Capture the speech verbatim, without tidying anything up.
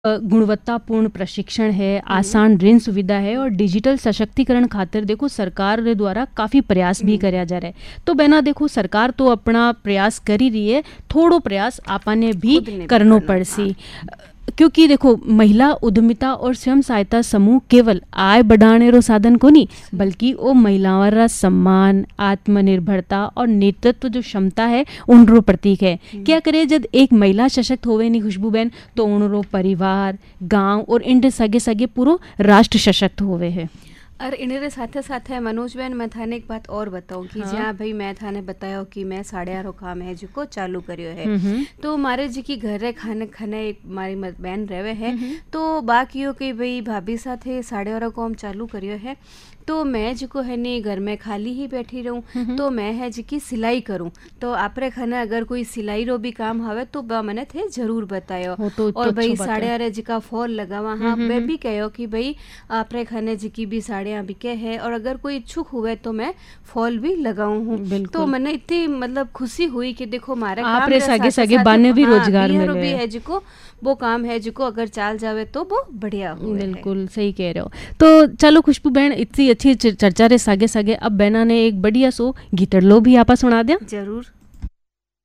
अ, गुणवत्तापूर्ण प्रशिक्षण है, आसान ऋण सुविधा है और डिजिटल सशक्तिकरण खातिर देखो सरकार रे द्वारा काफ़ी प्रयास भी करया जा रहा है। तो बहना देखो सरकार तो अपना प्रयास कर ही रही है, थोड़ो प्रयास आपाने भी खुद ने भी करनो करना, पड़सी। क्योंकि देखो महिला उद्यमिता और स्वयं सहायता समूह केवल आय बढ़ाने रो साधन को नहीं, बल्कि वो महिलाओं रा सम्मान, आत्मनिर्भरता और नेतृत्व जो क्षमता है उनरो प्रतीक है। क्या करे जब एक महिला सशक्त होवे नहीं खुशबू बहन, तो उनरो परिवार, गांव और इनके सगे सगे पूरो राष्ट्र सशक्त होवे है। और इनरे साथे साथे मनोज बहन मैं थाने एक बात और बताऊं कि हाँ। जहाँ भाई मैं थाने बताया कि मैं साड़िया रो काम है जिको चालू करियो है, हम्म तो मारे जी की घर रे खाने खाने एक मारी मत बहन रहवे है, तो बाकियो कि भाई भाभी साथे साड़िया रो काम चालू करियो है, तो मैं जिको है नी घर में खाली ही बैठी रहूं, तो मैं है जी की सिलाई करूं। तो आपरे खाने अगर कोई सिलाई रो भी काम हवे तो बा मने थे जरूर बतायो। हो तो और तो भाई अच्छो बात है। साड़िया रे जिका फॉल लगावा, हाँ वे भी कहो कि भाई आपरे खाने जी की भी साड़ियाँ बिके है और अगर कोई इच्छुक हुए तो मैं फॉल भी लगाऊं हूँ। बिल्कुल। तो मैंने इतनी मतलब खुशी हुई कि देखो मारे आप काम रे रे सागे साथे सागे साथे बाने भी हाँ, रोजगार बिहारो मिले भी है। है जिको वो काम है जिको अगर चाल जावे तो वो बढ़िया हुए है। बिल्कुल सही कह रहे हो। तो चलो खुशबू बहन इतनी अच्छी चर्चा रे सागे सागे अब बहना ने एक बढ़िया सो गीतड़लो भी आपा सुना दिया। जरूर।